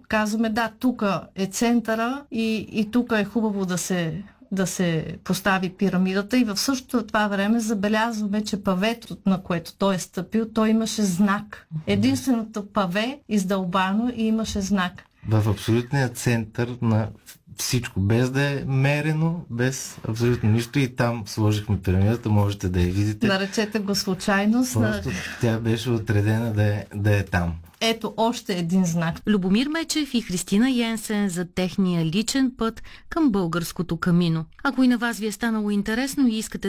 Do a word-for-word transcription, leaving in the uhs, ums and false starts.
казваме, да, тук е центъра и, и тук е хубаво да се да се постави пирамидата и в същото това време забелязваме, че павето, на което той е стъпил, той имаше знак. Единственото паве издълбано и имаше знак. В абсолютния център на всичко, без да е мерено, без абсолютно нищо, и там сложихме пирамидата, можете да я видите. Наречете го случайност. Просто тя беше отредена да е, да е там. Ето още един знак. Любомир Мечев и Христина Йенсен за техния личен път към българското камино. Ако и на вас ви е станало интересно и искате